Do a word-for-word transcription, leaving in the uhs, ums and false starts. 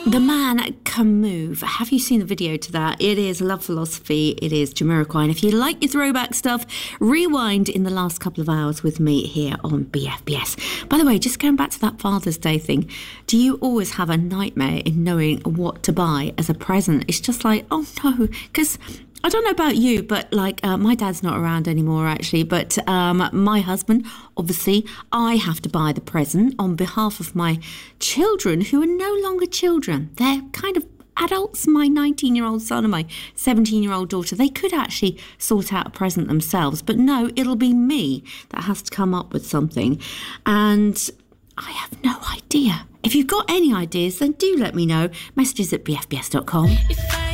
The Man Can Move. Have you seen the video to that? It is Love Philosophy. It is Jamiroquai. And if you like your throwback stuff, rewind in the last couple of hours with me here on B F B S. By the way, just going back to that Father's Day thing, do you always have a nightmare in knowing what to buy as a present? It's just like, oh no, because I don't know about you, but like uh, my dad's not around anymore actually, but um, my husband, obviously, I have to buy the present on behalf of my children who are no longer children. They're kind of adults. My nineteen-year-old son and my seventeen-year-old daughter, they could actually sort out a present themselves, but no, it'll be me that has to come up with something. And I have no idea. If you've got any ideas, then do let me know. Messages at b f b s dot com.